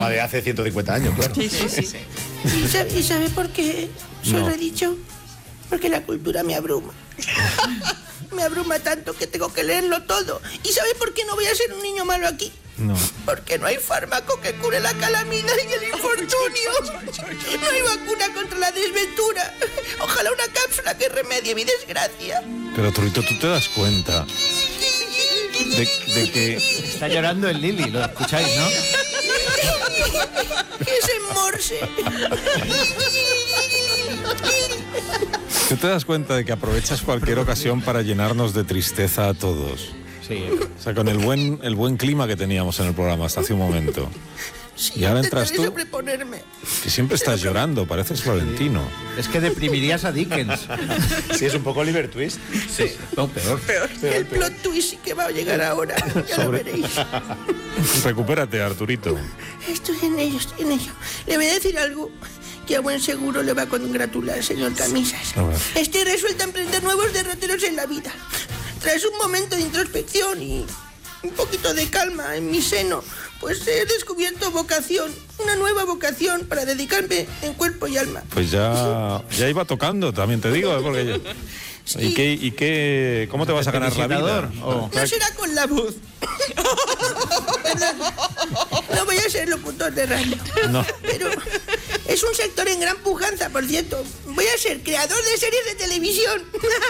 De hace 150 años, claro. Sí. ¿Y sabe por qué se lo he dicho? Porque la cultura me abruma. Me abruma tanto que tengo que leerlo todo. ¿Y sabe por qué no voy a ser un niño malo aquí? No. Porque no hay fármaco que cure la calamidad y el infortunio. No hay vacuna contra la desventura. Ojalá una cápsula que remedie mi desgracia. Pero, Arturito, ¿tú te das cuenta de que... Está llorando el Lili, lo escucháis, ¿no? ¿Qué es en morse? ¿Tú te das cuenta de que aprovechas cualquier ocasión para llenarnos de tristeza a todos? Sí. O sea, con el buen clima que teníamos en el programa hasta hace un momento. Sí, Y ahora entras intentaré tú, sobreponerme. que siempre estás llorando, pareces Florentino. Es que deprimirías a Dickens. Sí, es un poco Oliver Twist. Sí. No, peor. El plot twist sí que va a llegar ahora. Ya lo veréis. Recupérate, Arturito. Estoy en ello. Le voy a decir algo que a buen seguro le va a congratular, señor Camisas. A ver. Estoy resuelta a emprender nuevos derroteros en la vida. Tras un momento de introspección y un poquito de calma en mi seno, pues he descubierto vocación, una nueva vocación para dedicarme en cuerpo y alma. Pues ya iba tocando, también te digo, porque yo... Sí. ¿Y qué, cómo te vas a ganar la vida? ¿O? No será con la voz. Perdón. No voy a ser locutor de radio. No. Pero es un sector en gran pujanza, por cierto. Voy a ser creador de series de televisión.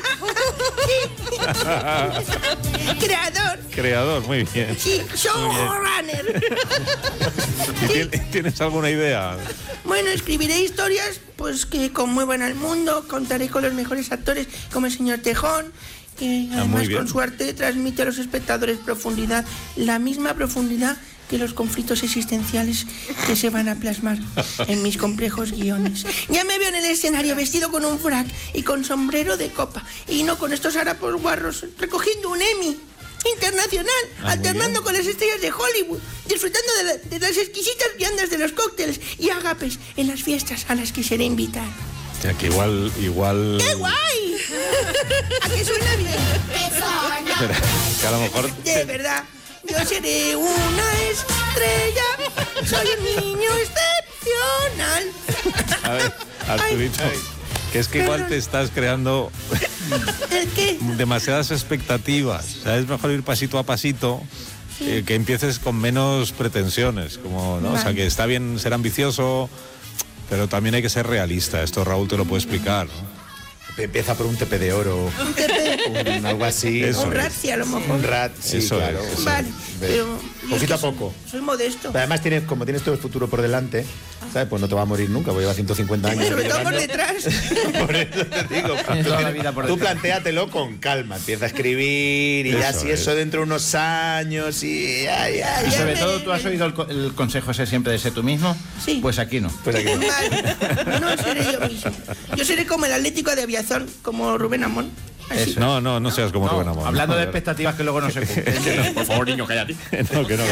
Creador, muy bien. Sí, showrunner. ¿Y tienes alguna idea? Bueno, escribiré historias pues que conmuevan al mundo, contaré con los mejores actores como el señor Tejón, que además bien. con su arte transmite a los espectadores profundidad, la misma profundidad que los conflictos existenciales que se van a plasmar en mis complejos guiones. Ya me veo en el escenario vestido con un frac y con sombrero de copa, y no con estos harapos guarros, recogiendo un Emmy internacional, alternando con las estrellas de Hollywood, disfrutando de las exquisitas viandas de los cócteles y ágapes en las fiestas a las que seré invitada. O sea, que igual... ¡Qué guay! ¿A qué suena bien? Espera, que a lo mejor... De verdad, yo seré una estrella, soy un niño excepcional. A ver, Arturito, que es que igual te estás creando ¿El qué? demasiadas expectativas. O sea, es mejor ir pasito a pasito, que empieces con menos pretensiones. Como, ¿no? O sea, que está bien ser ambicioso, pero también hay que ser realista. Esto Raúl te lo puede explicar, ¿no? Empieza por un tepe de oro, algo así. Eso Un es. ratzi a lo mejor. Un rat, sí, Eso claro. es. Vale, pero... Poquito a poco. Soy modesto. Pero además, como tienes todo el futuro por delante, ¿sabes? Pues no te va a morir nunca, porque lleva 150 años. Sobre todo por detrás. Por eso te digo, Toda la vida por tú detrás. plantéatelo con calma, empieza a escribir y ya Eso si es. eso dentro de unos años y ya. Y sobre todo, ¿tú has oído el consejo ese siempre de ser tú mismo? Sí. Pues aquí no. Pues aquí. Vale. No seré yo mismo. Yo seré como el Atlético de Aviación, como Rubén Amón. Así. No seas como Rubén Amón. Hablando de No, expectativas que luego no se cumplen. Por favor, niño, cállate. No, que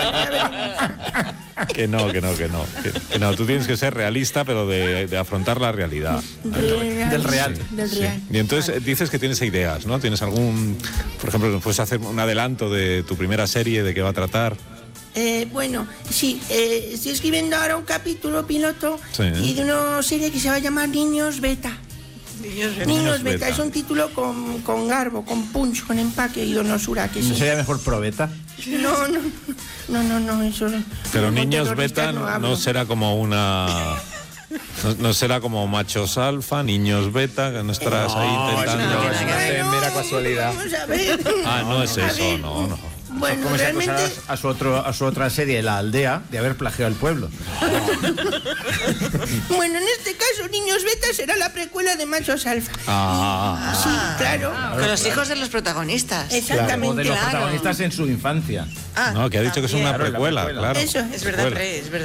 no. Que no, tú tienes que ser realista, pero de afrontar la realidad. Del real. Del real. Y entonces dices que tienes ideas, ¿no? ¿Tienes algún, por ejemplo, puedes hacer un adelanto de tu primera serie, de qué va a tratar? Bueno, sí, estoy escribiendo ahora un capítulo piloto Sí. y de una serie que se va a llamar Niños Beta. Niños Beta es un título con garbo, con punch, con empaque y donosura. Que ¿No sí. sería mejor probeta? No, eso... Pero con Niños terroristas Beta no hablo. no será como una... No será como machos alfa, niños beta, que no estarás ahí intentando... Bueno, mera casualidad. Vamos a ver. No es A eso, ver. no. Bueno, ¿Cómo se realmente... acusará a su otra serie, La Aldea, de haber plagiado al pueblo? Bueno, en este caso, Niños Beta será la precuela de Machos Alfa. Sí, claro. Con los hijos de los protagonistas. O de Exactamente. los Claro. protagonistas en su infancia. Ah, No, que ha dicho que es una Claro, la precuela, precuela. claro. Eso. Es verdad, Precuela. es verdad.